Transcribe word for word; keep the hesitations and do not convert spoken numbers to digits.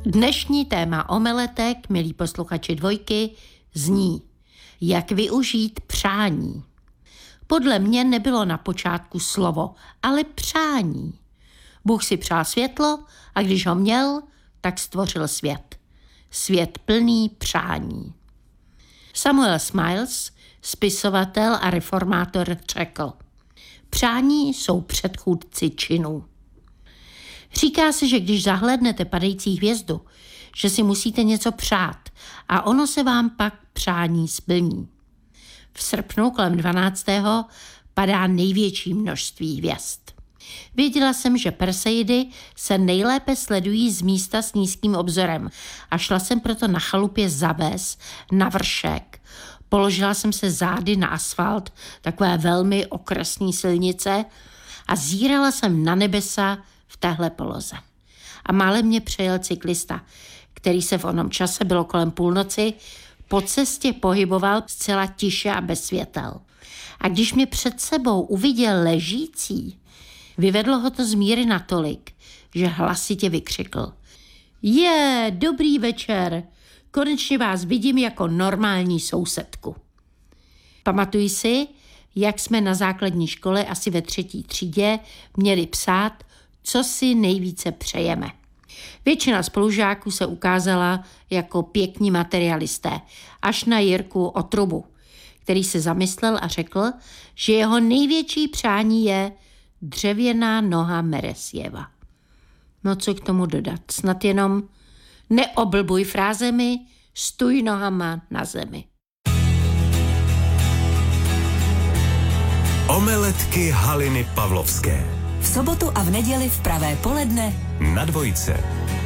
Dnešní téma omeletek, milí posluchači Dvojky, zní: jak využít přání. Podle mě nebylo na počátku slovo, ale přání. Bůh si přál světlo a když ho měl, tak stvořil svět. Svět plný přání. Samuel Smiles, spisovatel a reformátor, řekl: přání jsou předchůdci činů. Říká se, že když zahlédnete padající hvězdu, že si musíte něco přát a ono se vám pak přání splní. V srpnu kolem dvanáctého padá největší množství hvězd. Věděla jsem, že Perseidy se nejlépe sledují z místa s nízkým obzorem a šla jsem proto na chalupě za ves, na vršek. Položila jsem se zády na asfalt takové velmi okresní silnice a zírala jsem na nebesa v téhle poloze. A málem mě přejel cyklista, který se v onom čase, bylo kolem půlnoci, po cestě pohyboval zcela tiše a bez světel. A když mě před sebou uviděl ležící, vyvedlo ho to z míry natolik, že hlasitě vykřikl: Je, dobrý večer, konečně vás vidím jako normální sousedku. Pamatuji si, jak jsme na základní škole asi ve třetí třídě měli psát, co si nejvíce přejeme. Většina spolužáků se ukázala jako pěkní materialisté, až na Jirku Otrubu, který se zamyslel a řekl, že jeho největší přání je dřevěná noha Meresjeva. No co k tomu dodat, snad jenom neoblbuj frázemi, stůj nohama na zemi. Omeletky Haliny Pavlovské. V sobotu a v neděli v pravé poledne Na Dvojce.